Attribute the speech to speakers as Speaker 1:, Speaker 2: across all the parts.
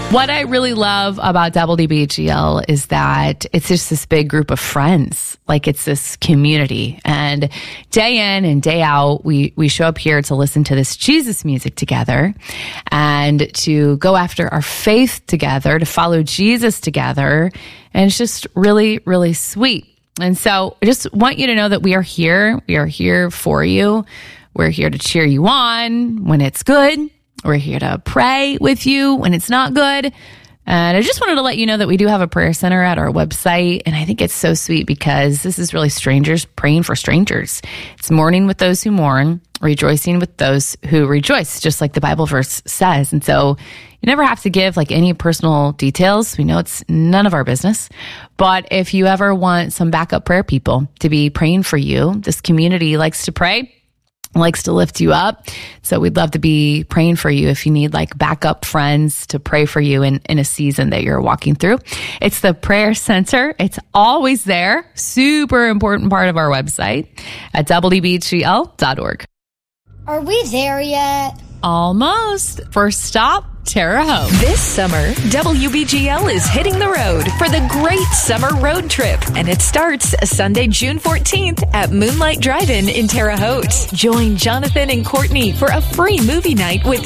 Speaker 1: What I really love about WBGL is that it's just this big group of friends. Like, it's this community. And day in and day out, we show up here to listen to this Jesus music together and to go after our faith together, to follow Jesus together. And it's just really, really sweet. And so I just want you to know that we are here. We are here for you. We're here to cheer you on when it's good. We're here to pray with you when it's not good. And I just wanted to let you know that we do have a prayer center at our website. And I think it's so sweet because this is really strangers praying for strangers. It's mourning with those who mourn, rejoicing with those who rejoice, just like the Bible verse says. And so you never have to give like any personal details. We know it's none of our business. But if you ever want some backup prayer people to be praying for you, this community likes to pray, likes to lift you up. So we'd love to be praying for you if you need like backup friends to pray for you in a season that you're walking through. It's the prayer center. It's always there. Super important part of our website at WBGL.org.
Speaker 2: Are we there yet?
Speaker 1: Almost. First stop, Terre Haute.
Speaker 3: This summer, WBGL is hitting the road for the great summer road trip. And it starts Sunday, June 14th at Moonlight Drive-In in Terre Haute. Join Jonathan and Courtney for a free movie night with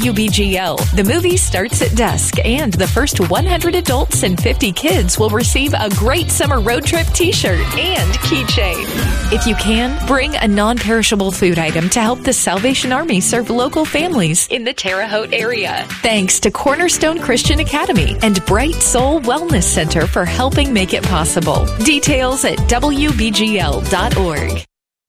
Speaker 3: WBGL. The movie starts at dusk, and the first 100 adults and 50 kids will receive a great summer road trip t-shirt and keychain. If you can, bring a non-perishable food item to help the Salvation Army serve local families in the Terre Haute area. Thanks to Cornerstone Christian Academy and Bright Soul Wellness Center for helping make it possible. Details at WBGL.org.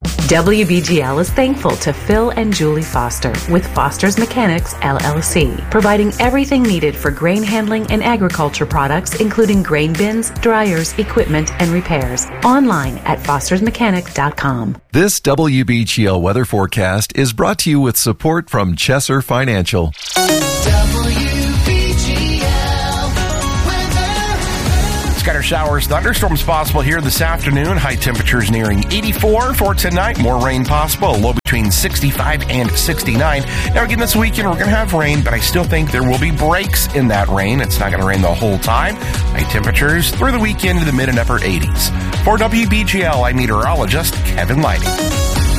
Speaker 4: WBGL is thankful to Phil and Julie Foster with Foster's Mechanics, LLC, providing everything needed for grain handling and agriculture products, including grain bins, dryers, equipment, and repairs. Online at fostersmechanic.com.
Speaker 5: This WBGL weather forecast is brought to you with support from Chesser Financial.
Speaker 6: Scattered showers, thunderstorms possible here this afternoon. High temperatures nearing 84 for tonight. More rain possible. Low between 65 and 69. Now again, this weekend we're going to have rain, but I still think there will be breaks in that rain. It's not going to rain the whole time. High temperatures through the weekend to the mid and upper 80s. For WBGL, I'm meteorologist Kevin Lighting.